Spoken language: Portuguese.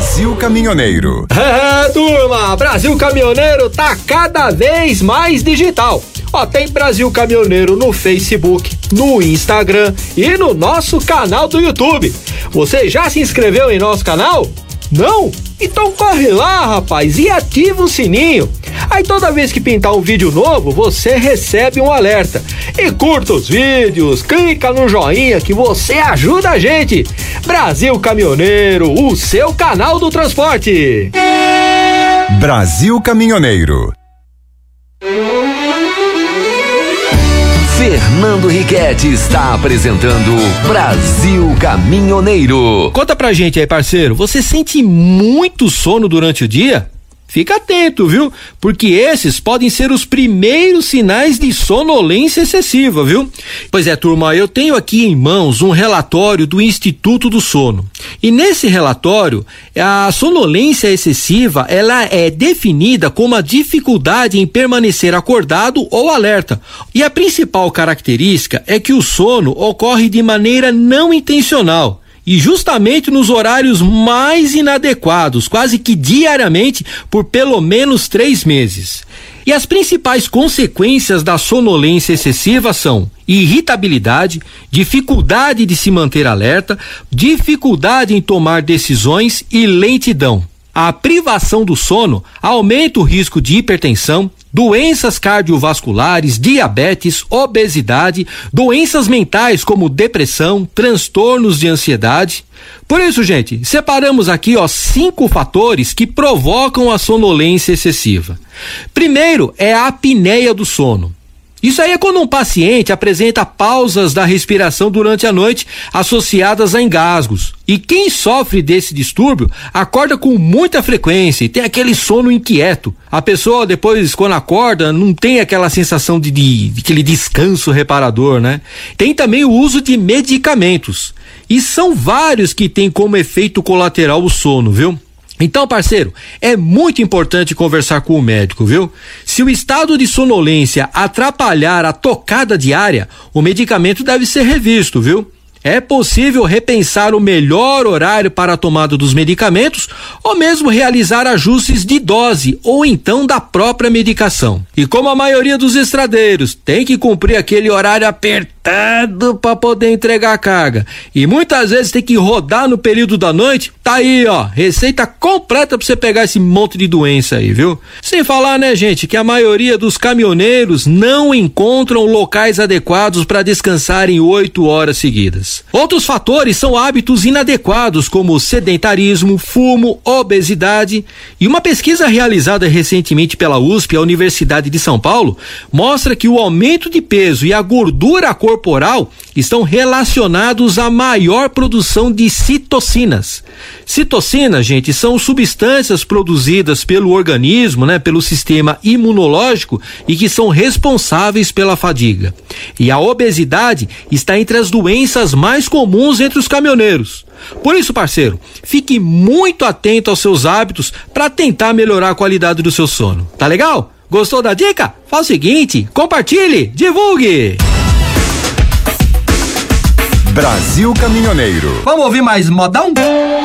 Brasil Caminhoneiro. Turma, Brasil Caminhoneiro tá cada vez mais digital. Tem Brasil Caminhoneiro no Facebook, no Instagram e no nosso canal do YouTube. Você já se inscreveu em nosso canal? Não? Então corre lá, rapaz, e ativa o sininho. Aí toda vez que pintar um vídeo novo, você recebe um alerta. E curta os vídeos, clica no joinha que você ajuda a gente. Brasil Caminhoneiro, o seu canal do transporte. Brasil Caminhoneiro. Fernando Riquetti está apresentando Brasil Caminhoneiro. Conta pra gente aí, parceiro, você sente muito sono durante o dia? Fica atento, viu? Porque esses podem ser os primeiros sinais de sonolência excessiva, viu? Pois é, turma, eu tenho aqui em mãos um relatório do Instituto do Sono. E nesse relatório, a sonolência excessiva, ela é definida como a dificuldade em permanecer acordado ou alerta. E a principal característica é que o sono ocorre de maneira não intencional. E justamente nos horários mais inadequados, quase que diariamente, por pelo menos 3 meses. E as principais consequências da sonolência excessiva são irritabilidade, dificuldade de se manter alerta, dificuldade em tomar decisões e lentidão. A privação do sono aumenta o risco de hipertensão, doenças cardiovasculares, diabetes, obesidade, doenças mentais como depressão, transtornos de ansiedade. Por isso, gente, separamos aqui 5 fatores que provocam a sonolência excessiva. Primeiro é a apneia do sono. Isso aí é quando um paciente apresenta pausas da respiração durante a noite associadas a engasgos. E quem sofre desse distúrbio acorda com muita frequência e tem aquele sono inquieto. A pessoa depois, quando acorda, não tem aquela sensação de aquele descanso reparador, né? Tem também o uso de medicamentos. E são vários que têm como efeito colateral o sono, viu? Então, parceiro, é muito importante conversar com o médico, viu? Se o estado de sonolência atrapalhar a tocada diária, o medicamento deve ser revisto, viu? É possível repensar o melhor horário para a tomada dos medicamentos ou mesmo realizar ajustes de dose ou então da própria medicação. E como a maioria dos estradeiros tem que cumprir aquele horário apertado para poder entregar a carga e muitas vezes tem que rodar no período da noite, tá aí, receita completa para você pegar esse monte de doença aí, viu? Sem falar, né, gente, que a maioria dos caminhoneiros não encontram locais adequados para descansarem 8 horas seguidas. Outros fatores são hábitos inadequados como sedentarismo, fumo, obesidade. E uma pesquisa realizada recentemente pela USP, a Universidade de São Paulo, mostra que o aumento de peso e a gordura corporal estão relacionados à maior produção de citocinas. Citocinas, gente, são substâncias produzidas pelo organismo, pelo sistema imunológico e que são responsáveis pela fadiga. E a obesidade está entre as doenças mais comuns entre os caminhoneiros. Por isso, parceiro, fique muito atento aos seus hábitos para tentar melhorar a qualidade do seu sono. Tá legal? Gostou da dica? Faz o seguinte, compartilhe, divulgue! Brasil Caminhoneiro. Vamos ouvir mais modão?